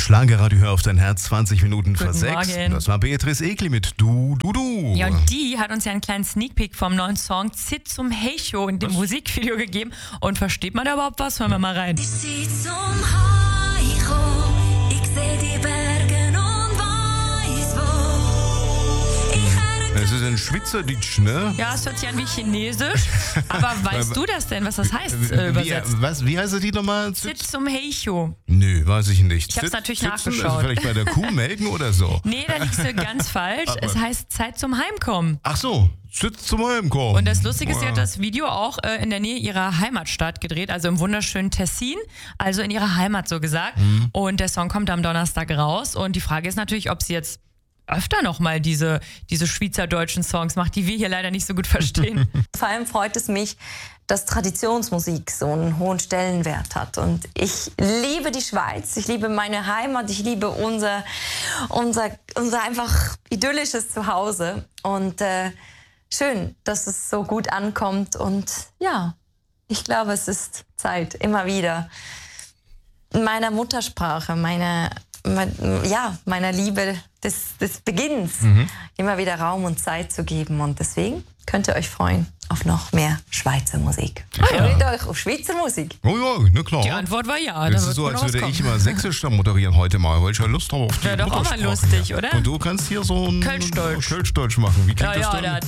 Schlagerradio, hör auf dein Herz, 20 Minuten vor Guten 6. Morgen. Das war Beatrice Egli mit Du. Ja, und die hat uns ja einen kleinen Sneak-Peek vom neuen Song Zit zum Hecho in dem Musikvideo gegeben. Und versteht man da überhaupt was? Hören wir mal rein. Ich seh zum Heiko, ich seh die Berge und weiß wo. Es ist ein Schweizerdeutsch, ne? Ja, es hört sich an wie Chinesisch. Aber weißt du das denn, was das heißt übersetzt? Wie heißt die nochmal? Zit zum Hecho. Nö, weiß ich nicht. Ich hab's natürlich Sitzen, nachgeschaut. Also vielleicht bei der Kuh melken oder so. Nee, da liegst du ganz falsch. Es heißt Zeit zum Heimkommen. Ach so, Sitz zum Heimkommen. Und das Lustige ist, sie hat das Video auch in der Nähe ihrer Heimatstadt gedreht, also im wunderschönen Tessin, also in ihrer Heimat so gesagt. Und der Song kommt am Donnerstag raus. Und die Frage ist natürlich, ob sie jetzt öfter nochmal diese schweizerdeutschen Songs macht, die wir hier leider nicht so gut verstehen. Vor allem freut es mich, dass Traditionsmusik so einen hohen Stellenwert hat. Und ich liebe die Schweiz, ich liebe meine Heimat, ich liebe unser einfach idyllisches Zuhause. Und schön, dass es so gut ankommt. Und ja, ich glaube, es ist Zeit, immer wieder in meiner Muttersprache, meiner Liebe des Beginns immer wieder Raum und Zeit zu geben. Und deswegen könnt ihr euch freuen auf noch mehr Schweizer Musik. Freut euch auf Schweizer Musik. Oh ja, na klar. Die Antwort war ja. Das ist so, als würde ich immer Sächsisch da moderieren heute mal, weil ich ja Lust habe auf die Wäre doch auch mal Muttersprache. lustig, oder? Und du kannst hier so ein Kölschdeutsch. Kölschdeutsch machen. Wie klingt das Ja, dann?